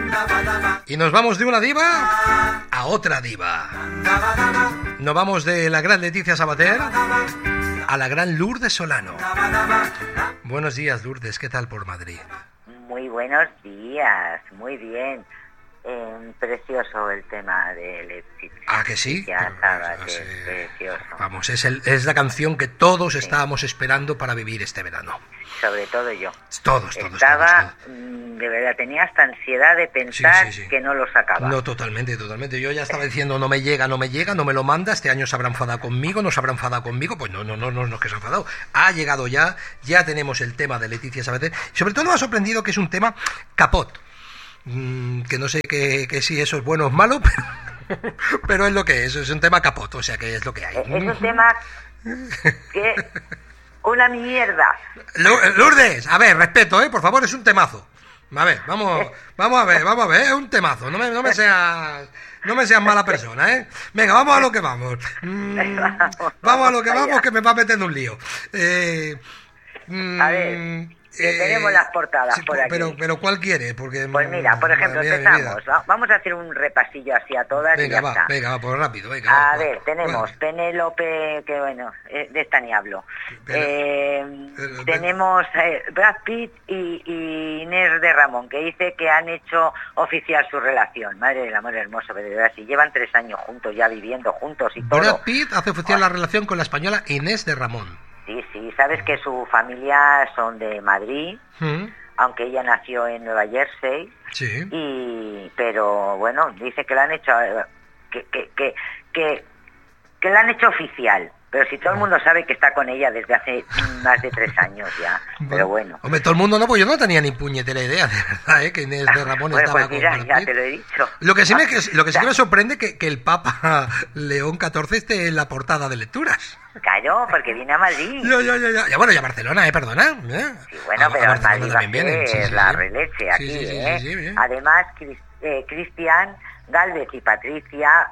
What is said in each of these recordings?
Y nos vamos de una diva a otra diva. Nos vamos de la gran Leticia Sabater a la gran Lourdes Solano. Buenos días, Lourdes, ¿qué tal por Madrid? Muy buenos días, muy bien. Precioso el tema de Leticia. ¿Ah, que sí? Precioso. Vamos, es la canción que todos estábamos esperando para vivir este verano. Sobre todo yo. Todos. De verdad, tenía hasta ansiedad de pensar que no lo sacaba. No, totalmente. Yo ya estaba diciendo, no me llega, no me lo manda, este año se habrá enfadado conmigo, no se habrá enfadado conmigo. Pues no es que se ha enfadado. Ha llegado ya tenemos el tema de Leticia Sabater. Sobre todo me ha sorprendido que es un tema capot. Que no sé que si eso es bueno o es malo, pero es lo que es un tema capot, o sea que es lo que hay. Es un tema que... una mierda. Lourdes, a ver, respeto, por favor, es un temazo. A ver, vamos a ver, es un temazo, no me seas mala persona, Venga, vamos a lo que vamos. Vamos a lo que vamos, que me va a meter en un lío. A ver... tenemos las portadas por aquí. Pero ¿cuál quiere? Porque, pues mira, por ejemplo, empezamos. Vamos a hacer un repasillo así a todas. Venga, va, pues rápido. A ver, tenemos Penélope, que bueno, de esta ni hablo. Tenemos Brad Pitt y Inés de Ramón, que dice que han hecho oficial su relación. Madre del amor hermoso, de verdad, si llevan 3 años juntos, ya viviendo juntos y todo. Brad Pitt hace oficial la relación con la española Inés de Ramón. Sí, sabes que su familia son de Madrid, aunque ella nació en Nueva Jersey, pero bueno, dice que la han hecho que la han hecho oficial, pero si todo el mundo sabe que está con ella desde hace más de 3 años ya, pero bueno. Hombre, todo el mundo no, pues yo no tenía ni puñetera idea, de verdad, que Inés de Ramón estaba pues mira, con ya te lo he dicho. Lo que sí me sorprende que el Papa León XIV esté en la portada de lecturas. Claro, porque viene a Madrid. Ya, bueno, y a Barcelona, perdona. Sí, bueno, pero a Madrid va a vienen. ser la releche aquí, Sí. Además, Cristian Gálvez y Patricia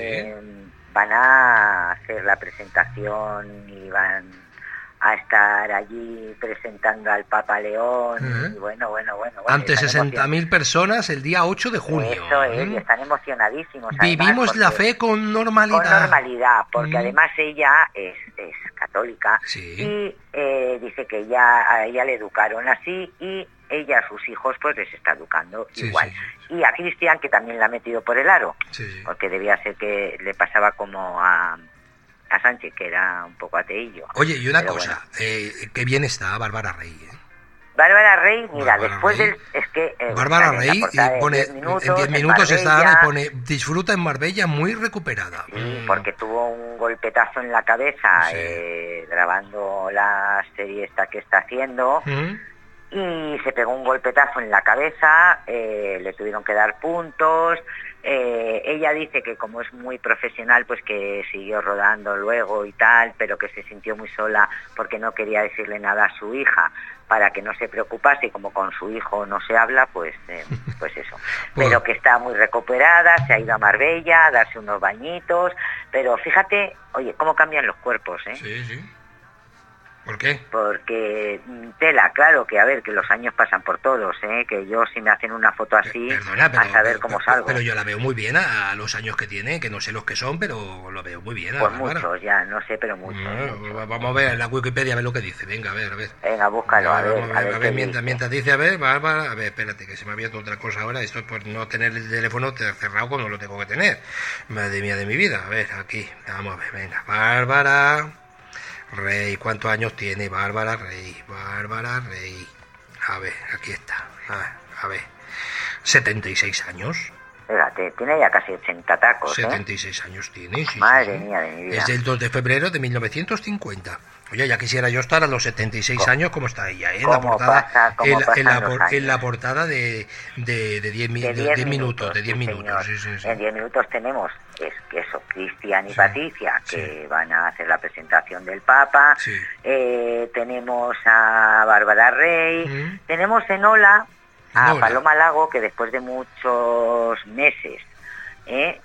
van a hacer la presentación y van a estar allí presentando al Papa León. Y bueno. Ante 60.000 personas el día 8 de junio. Eso es, y están emocionadísimos. Vivimos la fe con normalidad. Con normalidad, porque además ella es católica y dice que a ella le educaron así y ella a sus hijos pues les está educando igual. Y a Cristian, que también la ha metido por el aro, porque debía ser que le pasaba como a Sánchez, que era un poco ateillo. Oye, y una cosa, qué bien está Bárbara Rey, Bárbara Rey, mira, Bárbara después Rey. Es que... Bárbara Rey pone, en 10 minutos está, y pone, disfruta en Marbella muy recuperada. Sí, porque tuvo un golpetazo en la cabeza grabando la serie esta que está haciendo, y se pegó un golpetazo en la cabeza, le tuvieron que dar puntos. Ella dice que como es muy profesional, pues que siguió rodando luego y tal, pero que se sintió muy sola porque no quería decirle nada a su hija para que no se preocupase, y como con su hijo no se habla, pues eso. Pero que está muy recuperada, se ha ido a Marbella a darse unos bañitos, pero fíjate, oye, cómo cambian los cuerpos, Sí. ¿Por qué? Porque tela, claro, que a ver, que los años pasan por todos, que yo si me hacen una foto así, a saber cómo salgo. Pero yo la veo muy bien a los años que tiene, que no sé los que son, pero lo veo muy bien. Pues muchos, ya, no sé, pero muchos. Vamos a ver en la Wikipedia a ver lo que dice, venga, a ver. Venga, búscalo, a ver mientras dice, Bárbara, a ver, espérate, que se me ha abierto otra cosa ahora, esto es por no tener el teléfono cerrado como lo tengo que tener. Madre mía de mi vida, a ver, aquí, vamos a ver, venga, Bárbara Rey, ¿cuántos años tiene Bárbara Rey? A ver, aquí está. A ver, 76 años. Fíjate, tiene ya casi 80 tacos, 76 años tiene, sí. Madre mía de mi vida. Es del 2 de febrero de 1950. Oye, ya quisiera yo estar a los 76 años como está ella, en la portada, en la portada de 10 minutos. Sí, Sí. En 10 minutos tenemos eso, Cristian y Patricia, que van a hacer la presentación del Papa. Tenemos a Bárbara Rey, tenemos en Ola a Paloma Lago, que después de muchos meses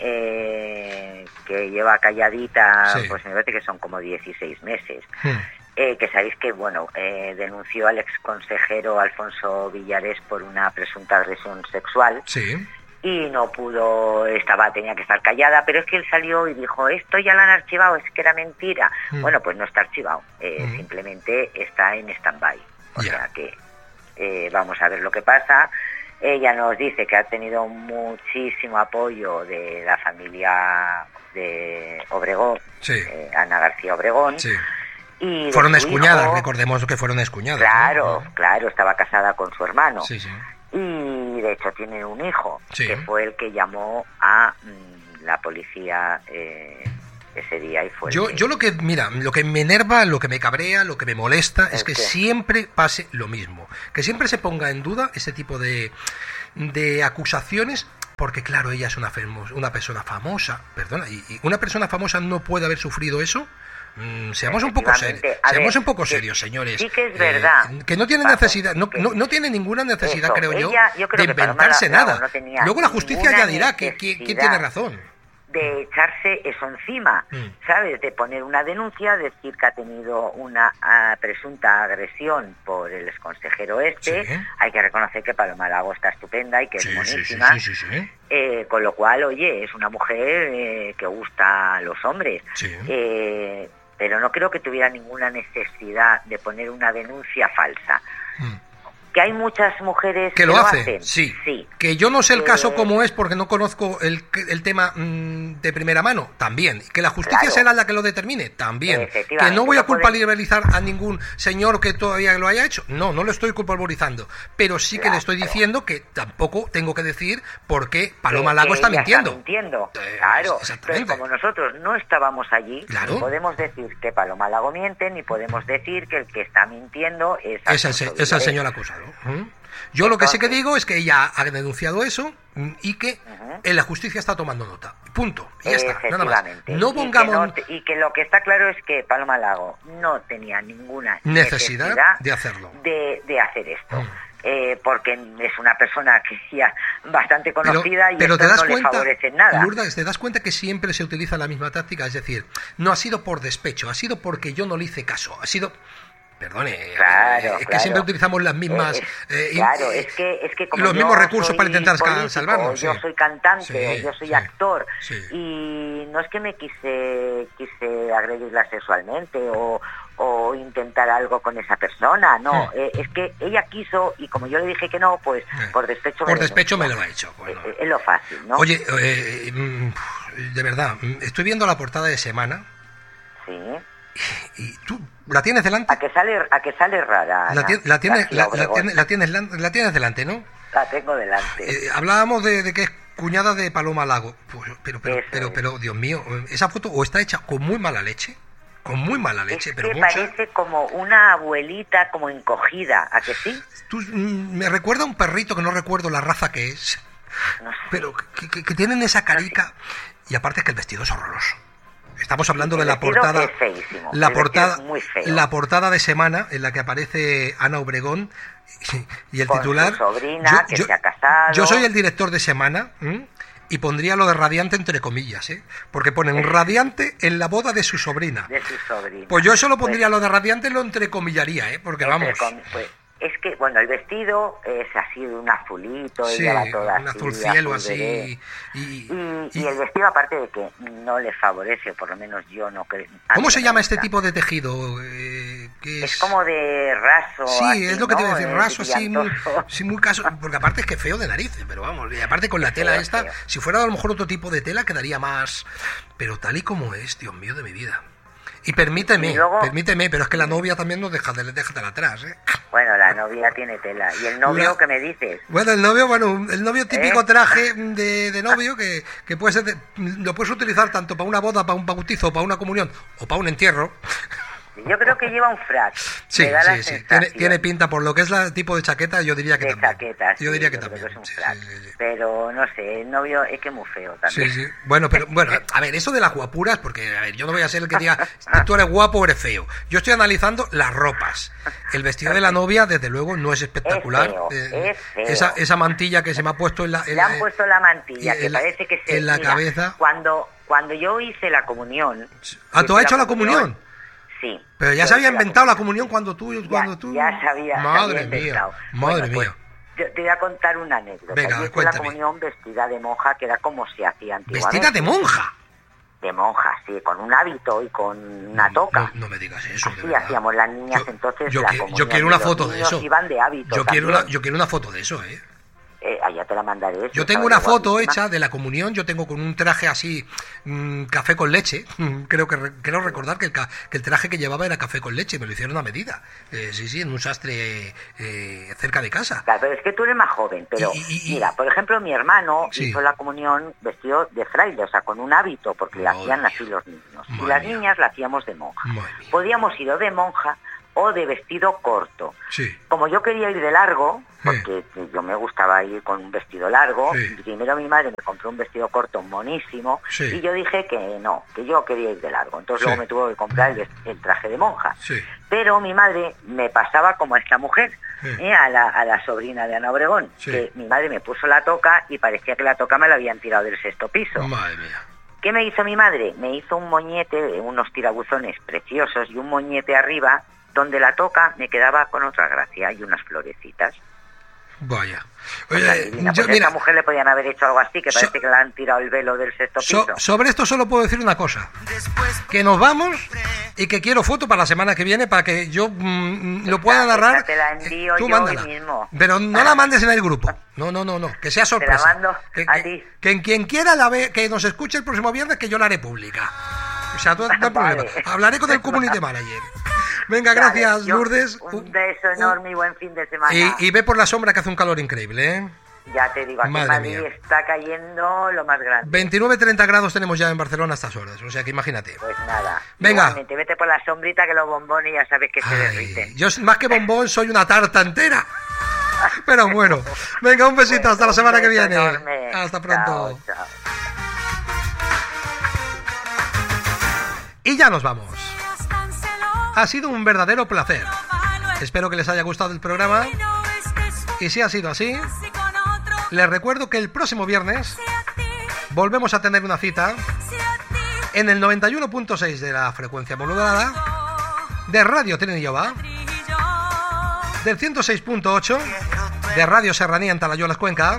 que lleva calladita, pues me parece que son como 16 meses, que sabéis que, bueno, denunció al exconsejero Alfonso Villares por una presunta agresión sexual. Sí. Y no pudo, tenía que estar callada, pero es que él salió y dijo, esto ya lo han archivado, es que era mentira. Bueno, pues no está archivado, simplemente está en stand-by. O sea que vamos a ver lo que pasa. Ella nos dice que ha tenido muchísimo apoyo de la familia de Obregón, Ana García Obregón. Sí. Y fueron excuñadas, recordemos que fueron excuñadas. Claro, claro, estaba casada con su hermano. Sí, sí. Y de hecho tiene un hijo, sí, que fue el que llamó a la policía ese día y fue... Yo lo que, mira, lo que me enerva, lo que me cabrea, lo que me molesta es que siempre pase lo mismo, que siempre se ponga en duda ese tipo de acusaciones, porque claro, ella es una persona famosa, perdona, y una persona famosa no puede haber sufrido eso. Seamos un poco serios, señores. Sí que es verdad. Que no tiene necesidad, no tiene ninguna necesidad, eso, creo yo de inventarse nada. Luego la justicia ya dirá quién tiene razón. De echarse eso encima, ¿sabes? De poner una denuncia, decir que ha tenido una presunta agresión por el exconsejero Sí. Hay que reconocer que Paloma Lago está estupenda y que es monísima. Sí. Con lo cual, oye, es una mujer que gusta a los hombres. Sí. Pero no creo que tuviera ninguna necesidad de poner una denuncia falsa. Que hay muchas mujeres que lo hacen. Sí. Que yo no sé el caso cómo es porque no conozco el tema de primera mano, también. Que la justicia será la que lo determine, también. Que no voy a culpabilizar a ningún señor que todavía lo haya hecho, no lo estoy culpabilizando, pero sí que le estoy diciendo que tampoco tengo que decir por qué Paloma Lago está mintiendo. Claro, pero como nosotros no estábamos allí, ni podemos decir que Paloma Lago miente, ni podemos decir que el que está mintiendo es el señor acusado. Yo lo que sí que digo es que ella ha denunciado eso y que en la justicia está tomando nota. Punto. Y ya está, nada más. No pongamos... y que lo que está claro es que Paloma Lago no tenía ninguna necesidad de hacerlo. De hacer esto. Porque es una persona que ya bastante conocida pero y esto no le favorece nada. Lourdes, ¿te das cuenta que siempre se utiliza la misma táctica? Es decir, no ha sido por despecho, ha sido porque yo no le hice caso, ha sido... Perdone, es que siempre utilizamos las mismas es que como los mismos recursos para intentar salvarnos. Yo soy cantante, yo soy actor y no es que me quise agredirla sexualmente o intentar algo con esa persona, no, es que ella quiso y como yo le dije que no, pues por despecho me lo ha hecho. Bueno. Es lo fácil, ¿no? Oye, de verdad, estoy viendo la portada de Semana. Sí. ¿Y tú la tienes delante? A que sale rara. La tienes delante, ¿no? La tengo delante. Hablábamos de que es cuñada de Paloma Lago. Pues, pero Dios mío, esa foto o está hecha con muy mala leche, pero que mucha. Parece como una abuelita como encogida, ¿a que sí? Me recuerda a un perrito que no recuerdo la raza que es, no sé. pero que tienen esa carica, no sé. Y aparte es que el vestido es horroroso. Estamos hablando de la portada, la portada de Semana en la que aparece Ana Obregón y el con titular. Su sobrina que se ha casado. Yo soy el director de Semana y pondría lo de radiante entre comillas, porque ponen radiante en la boda de su sobrina. Pues yo eso lo pondría lo de radiante, lo entrecomillaría, porque vamos. Es que, bueno, el vestido es así de un azulito, ella va toda un azul cielo así. Y el vestido, aparte de que no le favorece, por lo menos yo no creo... ¿Cómo se llama este tipo de tejido? Es como de raso. Sí, así, es lo que te iba a decir, raso así, muy caso, porque aparte es que feo de narices, pero vamos, y aparte con la tela esta, si fuera a lo mejor otro tipo de tela quedaría más... Pero tal y como es, Dios mío de mi vida. Y permíteme, pero es que la novia también nos déjatela atrás, Bueno, la novia tiene tela. ¿Y el novio qué me dices? Bueno, el novio típico traje de novio que puede ser lo puedes utilizar tanto para una boda, para un bautizo, para una comunión o para un entierro. Yo creo que lleva un frac. Sí. Tiene pinta por lo que es el tipo de chaqueta, yo diría que también. Yo diría que también. Es un frac. Pero no sé, el novio es que es muy feo también. Sí. Bueno, a ver, eso de las guapuras, porque a ver, yo no voy a ser el que diga tú eres guapo o eres feo. Yo estoy analizando las ropas. El vestido de la novia, desde luego, no es espectacular. Es feo. Esa mantilla que se me ha puesto en la... Le han puesto la mantilla, que parece que en la cabeza. Cuando yo hice la comunión... ¿Ah, tú has hecho la comunión? Sí. Pero ya se había inventado la comunión cuando tú... Ya sabía. Madre mía. Pues, yo te voy a contar una anécdota. Venga, yo hice la comunión vestida de monja, que era como se hacía antiguamente. ¿Vestida de monja? De monja, sí, con un hábito y con una toca. No me digas eso. Así hacíamos las niñas entonces la comunión. Yo quiero una foto de eso. Iban de hábito. Yo quiero una foto de eso, Ya te la mandaré. Yo tengo una foto hecha de la comunión, yo tengo con un traje así, café con leche. Creo recordar que el traje que llevaba era café con leche, me lo hicieron a medida. Sí, en un sastre cerca de casa. Claro, pero es que tú eres más joven, pero mira, por ejemplo, mi hermano hizo la comunión vestido de fraile, o sea, con un hábito, porque la hacían así los niños. Y las niñas la hacíamos de monja. Podíamos ir o de monja o de vestido corto. Sí. Como yo quería ir de largo, porque yo me gustaba ir con un vestido largo, primero mi madre me compró un vestido corto monísimo, y yo dije que no, que yo quería ir de largo. Entonces luego me tuvo que comprar el traje de monja. Pero mi madre me pasaba como a esta mujer, a la sobrina de Ana Obregón, que mi madre me puso la toca y parecía que la toca me la habían tirado del 6º piso. Madre mía. ¿Qué me hizo mi madre? Me hizo un moñete, unos tirabuzones preciosos y un moñete arriba, donde la toca me quedaba con otra gracia y unas florecitas. Vaya. Oye, a esta mujer le podían haber hecho algo así, que parece que le han tirado el velo del 6º piso. Sobre esto solo puedo decir una cosa. Que nos vamos y que quiero foto para la semana que viene para que yo lo pueda narrar. Te la envío tú yo mándala. Hoy mismo. Pero no la mandes en el grupo. No. Que sea sorpresa. Te la mando a ti. Que quien quiera que nos escuche el próximo viernes, que yo la haré pública. O sea, no hay problema. Hablaré con el community manager. Venga, gracias, Lourdes. Un beso enorme y buen fin de semana. Y ve por la sombra que hace un calor increíble, ¿eh? Ya te digo, aquí en Madrid está cayendo lo más grande. 29-30 grados tenemos ya en Barcelona a estas horas, o sea que imagínate. Pues nada. Venga. Igualmente, vete por la sombrita que los bombones ya sabes que se derriten. Yo más que bombón soy una tarta entera. Pero bueno. Venga, un besito, hasta la semana que viene. Enorme. Hasta pronto. Chao. Y ya nos vamos. Ha sido un verdadero placer. Espero que les haya gustado el programa. Y si ha sido así, les recuerdo que el próximo viernes volvemos a tener una cita en el 91.6 de la frecuencia modulada de Radio Tenerife, del 106.8 de Radio Serranía en Talayuelas, Cuenca,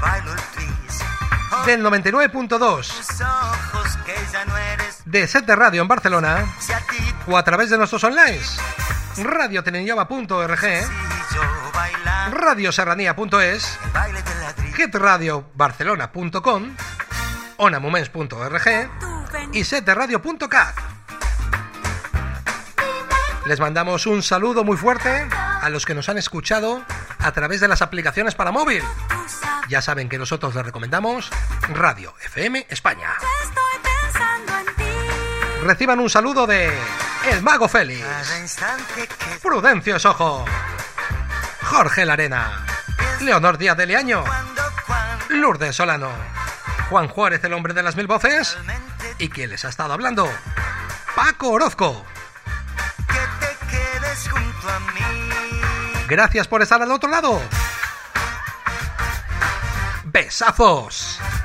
del 99.2 de Set de Radio en Barcelona, o a través de nuestros online, radiotenerife.org, radioserranía.es, hitradiobarcelona.com, onamoments.org y setradio.cat. Les mandamos un saludo muy fuerte a los que nos han escuchado a través de las aplicaciones para móvil. Ya saben que nosotros les recomendamos Radio FM España. Reciban un saludo de El Mago Félix, Prudencio Sojo, Jorge Larena, Leonor Díaz de Leaño, Lourdes Solano, Juan Juárez, el hombre de las 1000 voces, y quien les ha estado hablando, Paco Orozco. Gracias por estar al otro lado. Besazos.